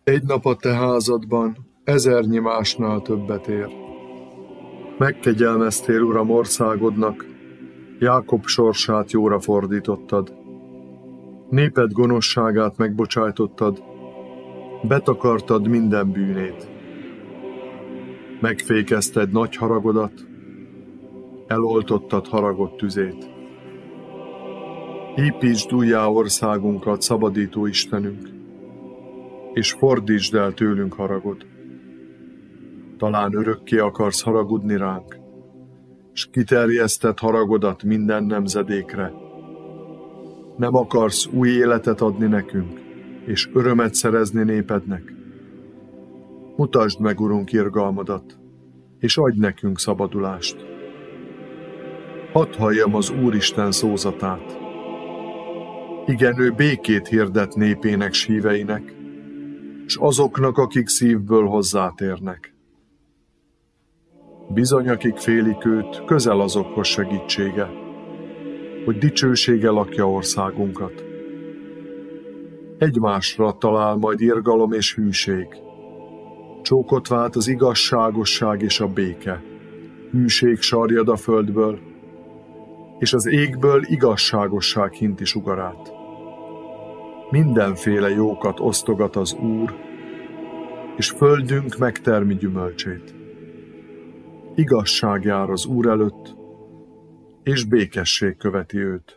Egy nap a te házadban 1000 másnál többet ér. Megkegyelmeztél, Uram, országodnak, Jákob sorsát jóra fordítottad. Néped gonoszságát megbocsájtottad, betakartad minden bűnét. Megfékezted nagy haragodat, eloltottad haragod tüzét. Építsd újjá országunkat, szabadító Istenünk, és fordítsd el tőlünk haragod. Talán örökké akarsz haragudni ránk, s kiterjeszted haragodat minden nemzedékre. Nem akarsz új életet adni nekünk, és örömet szerezni népednek. Mutasd meg, Urunk, irgalmadat, és adj nekünk szabadulást. Hadd halljam az Úristen szózatát. Igen, ő békét hirdet népének, s híveinek, s azoknak, akik szívből hozzátérnek. Bizony, akik félik őt, közel azokhoz segítsége, hogy dicsősége lakja országunkat. Egymásra talál majd irgalom és hűség. Csókot vált az igazságosság és a béke. Hűség sarjad a földből, és az égből igazságosság hinti sugarát. Mindenféle jókat osztogat az Úr, és földünk megtermi gyümölcsét. Igazság jár az Úr előtt, és békesség követi őt.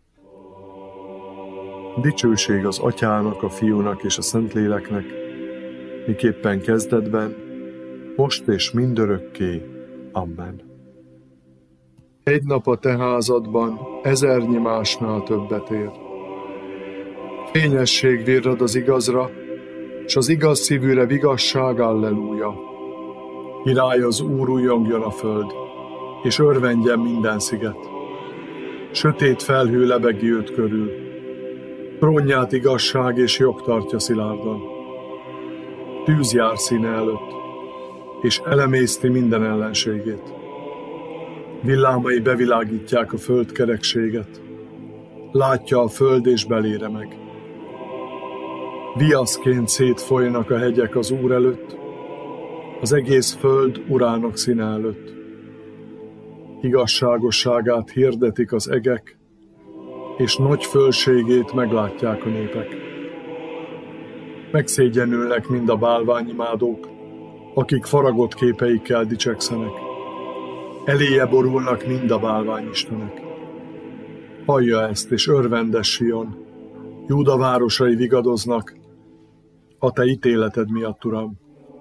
Dicsőség az Atyának, a Fiúnak és a Szentléleknek, miképpen kezdetben, most és mindörökké. Amen. Egy nap a te házadban 1000 másnál többet ér. Fényesség virrad az igazra, s az igaz szívűre vigasság, alleluja. Király az Úr, újjongjon a föld, és örvendjen minden sziget. Sötét felhő lebegi őt körül, trónját igazság és jog tartja szilárdan. Tűz jár színe előtt, és elemészti minden ellenségét. Villámai bevilágítják a föld kerekséget, látja a föld és belére meg. Viaszként szétfolynak a hegyek az Úr előtt, az egész föld Urának színe előtt. Igazságosságát hirdetik az egek, és nagy fölségét meglátják a népek. Megszégyenülnek mind a bálványimádók, akik faragott képeikkel dicsekszenek. Eléje borulnak mind a bálványistenek. Hallja ezt, és örvendes Sion, Júda városai vigadoznak, a te ítéleted miatt, Uram.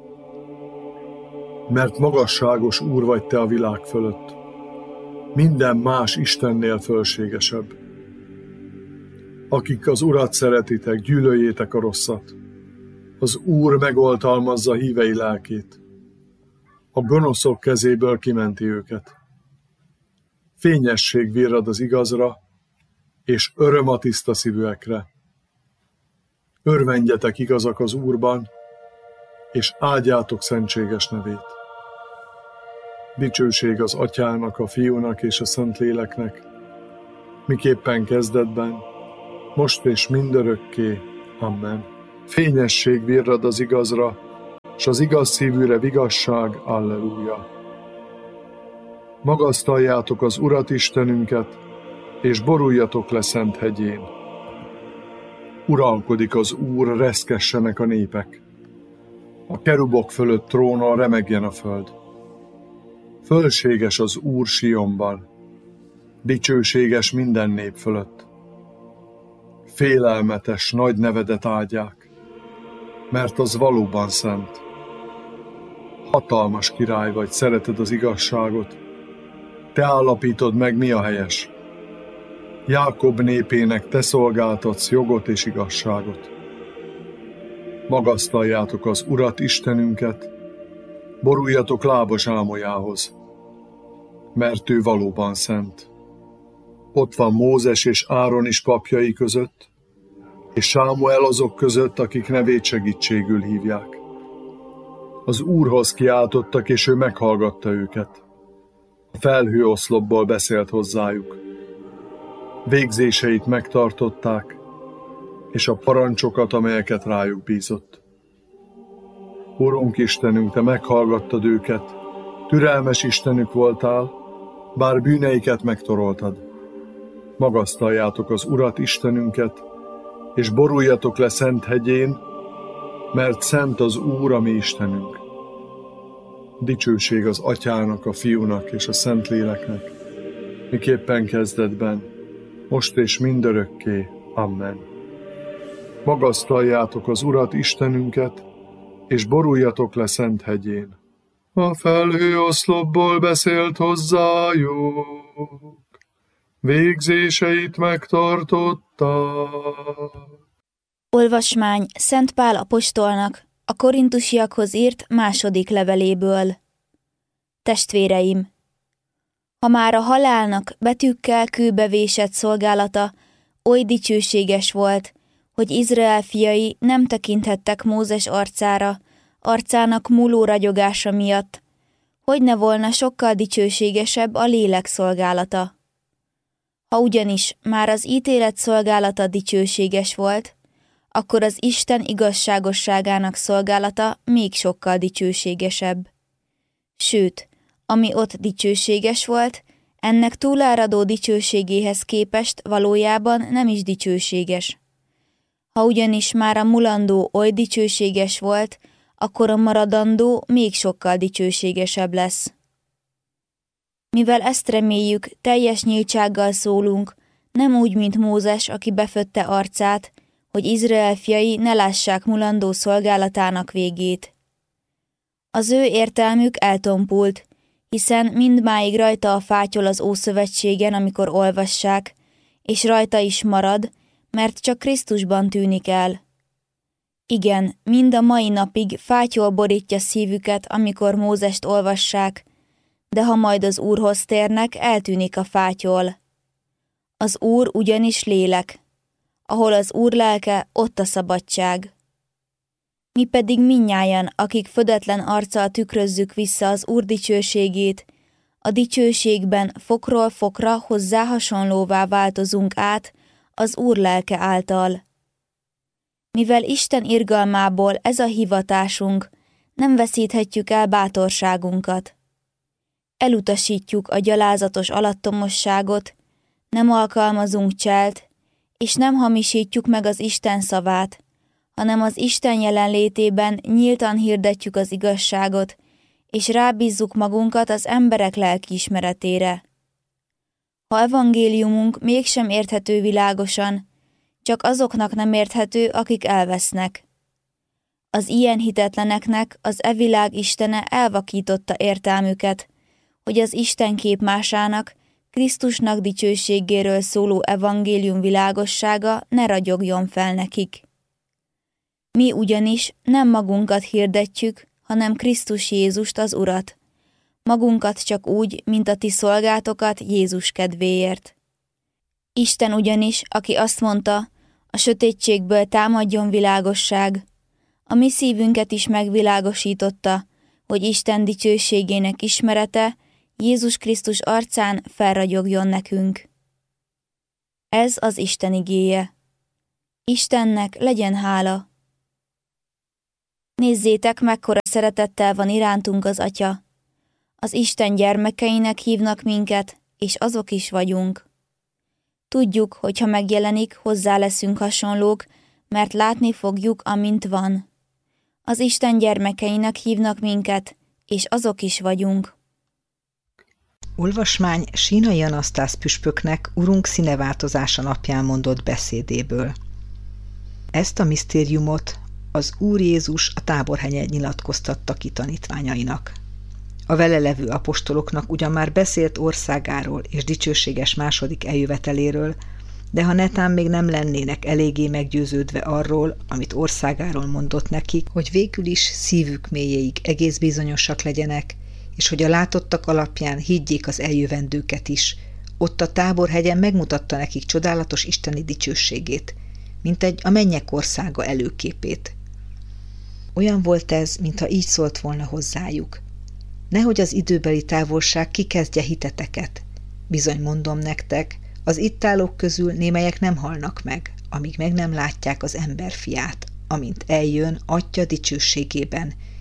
Mert magasságos Úr vagy te a világ fölött, minden más Istennél fölségesebb. Akik az Urat szeretitek, gyűlöljétek a rosszat. Az Úr megoltalmazza hívei lelkét. A gonoszok kezéből kimenti őket. Fényesség virrad az igazra, és öröm a tiszta szívűekre. Örvendjetek igazak az Úrban, és áldjátok szentséges nevét. Dicsőség az Atyának, a Fiúnak és a Szentléleknek, miképpen kezdetben, most és mindörökké. Amen. Fényesség virrad az igazra, s az igaz szívűre vigasság, alleluja. Magasztaljátok az Urat Istenünket, és boruljatok le szent hegyén. Uralkodik az Úr, reszkessenek a népek. A kerubok fölött trónol, remegjen a föld. Fölséges az Úr Sionban, dicsőséges minden nép fölött. Félelmetes nagy nevedet áldják, mert az valóban szent. Hatalmas király vagy, szereted az igazságot, te állapítod meg, mi a helyes. Jákob népének te szolgáltatsz jogot és igazságot. Magasztaljátok az Urat Istenünket, boruljatok lábas álmojához, mert ő valóban szent. Ott van Mózes és Áron is papjai között, és Sámuel azok között, akik nevét segítségül hívják. Az Úrhoz kiáltottak, és ő meghallgatta őket. A felhőoszlopból beszélt hozzájuk. Végzéseit megtartották, és a parancsokat, amelyeket rájuk bízott. Urunk Istenünk, Te meghallgattad őket, türelmes Istenük voltál, bár bűneiket megtoroltad. Magasztaljátok az Urat Istenünket, és boruljatok le szent hegyén, mert szent az Úr, a mi Istenünk. Dicsőség az Atyának, a Fiúnak és a Szentléleknek, miképpen kezdetben, most és mindörökké. Amen. Magasztaljátok az Urat Istenünket, és boruljatok le szent hegyén. A felhőoszlopból beszélt hozzájuk, végzéseit megtartotta. Olvasmány Szent Pál apostolnak a korintusiakhoz írt második leveléből. Testvéreim! Ha már a halálnak betűkkel kőbe vésett szolgálata oly dicsőséges volt, hogy Izrael fiai nem tekinthettek Mózes arcára, arcának múló ragyogása miatt, hogy ne volna sokkal dicsőségesebb a lélek szolgálata. Ha ugyanis már az ítélet szolgálata dicsőséges volt, akkor az Isten igazságosságának szolgálata még sokkal dicsőségesebb. Sőt, ami ott dicsőséges volt, ennek túláradó dicsőségéhez képest valójában nem is dicsőséges. Ha ugyanis már a mulandó oly dicsőséges volt, akkor a maradandó még sokkal dicsőségesebb lesz. Mivel ezt reméljük, teljes nyíltsággal szólunk, nem úgy, mint Mózes, aki befödte arcát, hogy Izrael fiai ne lássák mulandó szolgálatának végét. Az ő értelmük eltompult, hiszen mindmáig rajta a fátyol az Ószövetségen, amikor olvassák, és rajta is marad, mert csak Krisztusban tűnik el. Igen, mind a mai napig fátyol borítja szívüket, amikor Mózest olvassák, de ha majd az Úrhoz térnek, eltűnik a fátyol. Az Úr ugyanis lélek. Ahol az Úr lelke, ott a szabadság. Mi pedig mindnyájan, akik födetlen arccal tükrözzük vissza az Úr dicsőségét, a dicsőségben fokról fokra hozzá hasonlóvá változunk át az Úr lelke által. Mivel Isten irgalmából ez a hivatásunk, nem veszíthetjük el bátorságunkat. Elutasítjuk a gyalázatos alattomosságot, nem alkalmazunk cselt, és nem hamisítjuk meg az Isten szavát, hanem az Isten jelenlétében nyíltan hirdetjük az igazságot, és rábízzuk magunkat az emberek lelkiismeretére. Ha evangéliumunk mégsem érthető világosan, csak azoknak nem érthető, akik elvesznek. Az ilyen hitetleneknek az világ istene elvakította értelmüket, hogy az Isten képmásának, Krisztusnak dicsőségéről szóló evangélium világossága ne ragyogjon fel nekik. Mi ugyanis nem magunkat hirdetjük, hanem Krisztus Jézust az Urat, magunkat csak úgy, mint a ti szolgátokat Jézus kedvéért. Isten ugyanis, aki azt mondta, a sötétségből támadjon világosság, a mi szívünket is megvilágosította, hogy Isten dicsőségének ismerete Jézus Krisztus arcán felragyogjon nekünk. Ez az Isten igéje. Istennek legyen hála. Nézzétek, mekkora szeretettel van irántunk az Atya. Az Isten gyermekeinek hívnak minket, és azok is vagyunk. Tudjuk, hogy ha megjelenik, hozzá leszünk hasonlók, mert látni fogjuk, amint van. Az Isten gyermekeinek hívnak minket, és azok is vagyunk. Olvasmány Sínai Anasztász püspöknek Urunk színeváltozása napján mondott beszédéből. Ezt a misztériumot az Úr Jézus a Táborhegyen nyilatkoztatta ki tanítványainak. A vele levő apostoloknak ugyan már beszélt országáról és dicsőséges második eljöveteléről, de ha netán még nem lennének eléggé meggyőződve arról, amit országáról mondott nekik, hogy végül is szívük mélyéig egész bizonyosak legyenek, és hogy a látottak alapján higgyék az eljövendőket is, ott a Táborhegyen megmutatta nekik csodálatos isteni dicsőségét, mint egy a mennyek országa előképét. Olyan volt ez, mintha így szólt volna hozzájuk. Nehogy az időbeli távolság kikezdje hiteteket. Bizony mondom nektek, az itt állók közül némelyek nem halnak meg, amíg meg nem látják az emberfiát, amint eljön Atya dicsőségében,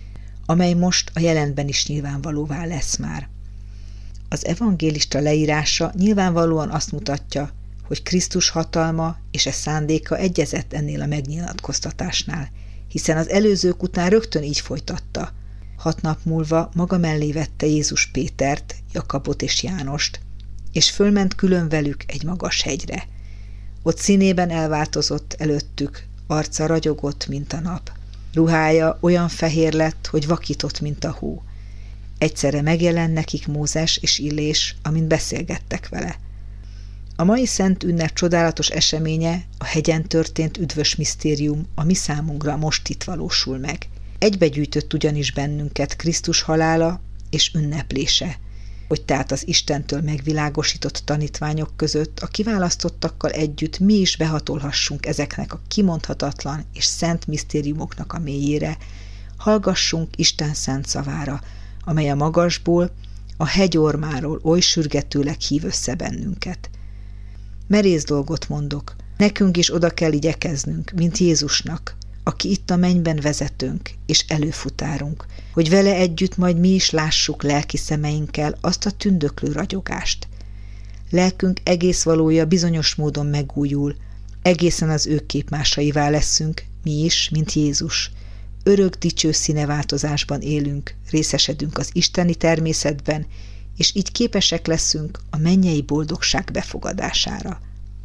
amely most a jelenben is nyilvánvalóvá lesz már. Az evangélista leírása nyilvánvalóan azt mutatja, hogy Krisztus hatalma és szándéka egyezett ennél a megnyilatkoztatásnál, hiszen az előzők után rögtön így folytatta. 6 nap múlva maga mellé vette Jézus Pétert, Jakabot és Jánost, és fölment külön velük egy magas hegyre. Ott színében elváltozott előttük, arca ragyogott, mint a nap. Ruhája olyan fehér lett, hogy vakított, mint a hó. Egyszerre megjelent nekik Mózes és Illés, amint beszélgettek vele. A mai szent ünnep csodálatos eseménye, a hegyen történt üdvös misztérium a mi számunkra most itt valósul meg. Egybegyűjtött ugyanis bennünket Krisztus halála és ünneplése, hogy tehát az Istentől megvilágosított tanítványok között a kiválasztottakkal együtt mi is behatolhassunk ezeknek a kimondhatatlan és szent misztériumoknak a mélyére, hallgassunk Isten szent szavára, amely a magasból, a hegyormáról oly sürgetőleg hív össze bennünket. Merész dolgot mondok, nekünk is oda kell igyekeznünk, mint Jézusnak, aki itt a mennyben vezetőnk és előfutárunk, hogy vele együtt majd mi is lássuk lelki szemeinkkel azt a tündöklő ragyogást. Lelkünk egész valója bizonyos módon megújul, egészen az ő képmásaivá leszünk, mi is, mint Jézus. Örök dicső színeváltozásban élünk, részesedünk az isteni természetben, és így képesek leszünk a mennyei boldogság befogadására.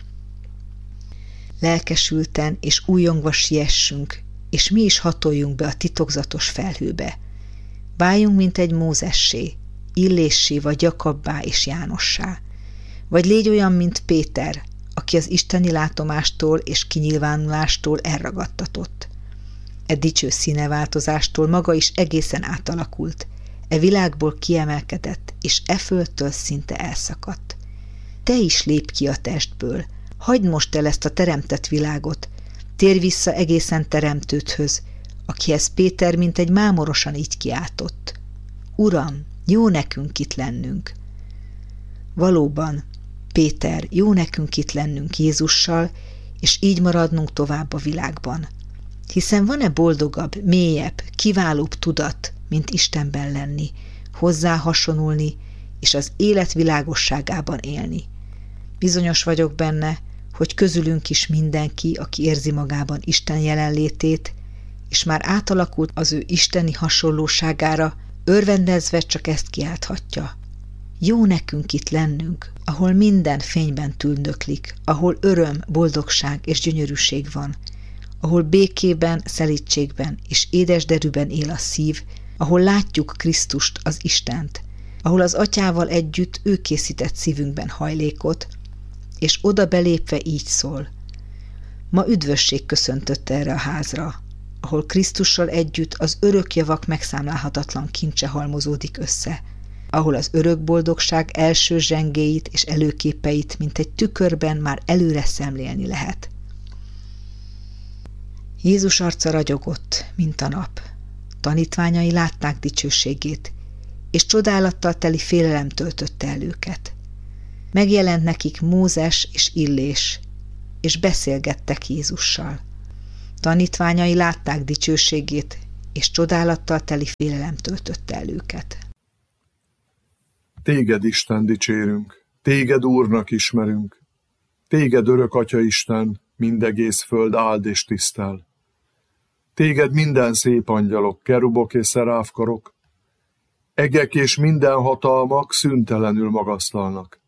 Lelkesülten és újongva siessünk, és mi is hatoljunk be a titokzatos felhőbe. Váljunk, mint egy Mózessé, Illéssé vagy Jakabbá és Jánossá. Vagy légy olyan, mint Péter, aki az isteni látomástól és kinyilvánulástól elragadtatott. E dicső színeváltozástól maga is egészen átalakult, e világból kiemelkedett, és e földtől szinte elszakadt. Te is lépj ki a testből, hagyd most el ezt a teremtett világot, térj vissza egészen teremtődhöz, akihez Péter mint egy mámorosan így kiáltott. Uram, jó nekünk itt lennünk. Valóban, Péter, jó nekünk itt lennünk Jézussal, és így maradnunk tovább a világban. Hiszen van-e boldogabb, mélyebb, kiválóbb tudat, mint Istenben lenni, hozzá hasonulni, és az élet világosságában élni. Bizonyos vagyok benne, hogy közülünk is mindenki, aki érzi magában Isten jelenlétét, és már átalakult az ő isteni hasonlóságára, örvendezve csak ezt kiálthatja. Jó nekünk itt lennünk, ahol minden fényben tündöklik, ahol öröm, boldogság és gyönyörűség van, ahol békében, szelídségben és édesderűben él a szív, ahol látjuk Krisztust, az Istent, ahol az Atyával együtt ő készített szívünkben hajlékot, és oda belépve így szól. Ma üdvösség köszöntött erre a házra, ahol Krisztussal együtt az örök javak megszámlálhatatlan kincse halmozódik össze, ahol az örök boldogság első zsengéit és előképeit, mint egy tükörben már előre szemlélni lehet. Jézus arca ragyogott, mint a nap. Tanítványai látták dicsőségét, és csodálattal teli félelem töltötte el őket. Megjelent nekik Mózes és Illés, és beszélgettek Jézussal. Tanítványai látták dicsőségét, és csodálattal teli félelem töltötte el őket. Téged, Isten, dicsérünk, téged Úrnak ismerünk, téged örök Atya Isten, mindegész föld áld és tisztel. Téged minden szép angyalok, kerubok és szeráfkarok, egek és minden hatalmak szüntelenül magasztalnak.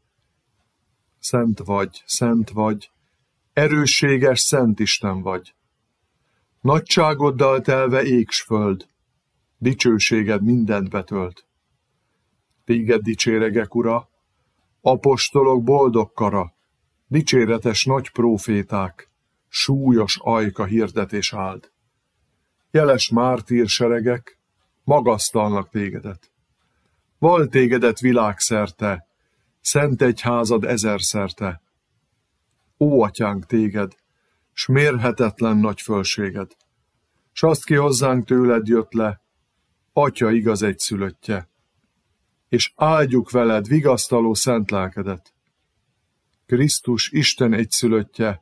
Szent vagy, erősséges Szent Isten vagy. Nagyságoddal telve ég s föld, dicsőséged mindent betölt. Téged dicséregek, Ura, apostolok boldog kara, dicséretes nagy próféták, súlyos ajka hirdetés áld. Jeles mártírseregek magasztalnak tégedet. Val tégedet világszerte, szent egyházad ezerszerte. Ó, Atyánk, téged, s mérhetetlen nagy fölséged, s azt ki hozzánk tőled jött le, Atya igaz egyszülöttje, és áldjuk veled vigasztaló szent lelkedet. Krisztus Isten egyszülöttje,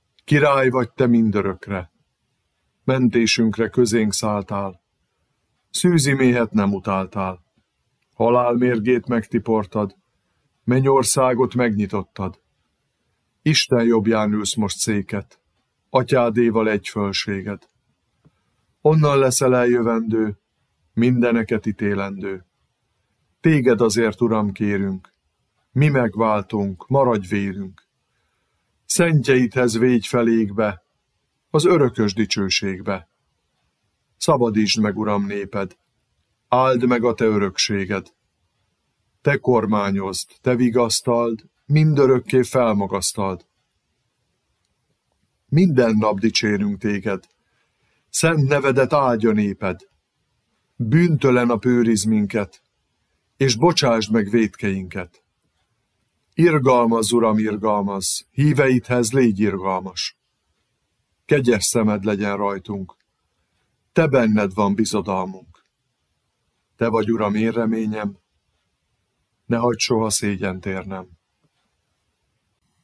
király vagy te mindörökre, mentésünkre közénk szálltál, Szűzi méhet nem utáltál. Halálmérgét megtiportad, mennyországot megnyitottad. Isten jobbján ülsz most széket, atyádéval egy fölséged. Onnan leszel eljövendő, mindeneket ítélendő. Téged azért, Uram, kérünk, mi megváltunk, maradj vélünk. Szentjeidhez végy felékbe, az örökös dicsőségbe. Szabadítsd meg, Uram, néped, áld meg a te örökséged. Te kormányozd, te vigasztald, mindörökké felmagasztald. Minden nap dicsérünk téged, szent nevedet áldja néped. Bűntelen nap őriz minket, és bocsásd meg vétkeinket. Irgalmazz, Uram, irgalmazz, híveidhez légy irgalmas. Kegyes szemed legyen rajtunk, te benned van bizodalmunk. Te vagy, Uram, én reményem, ne hagyd soha szégyent érnem.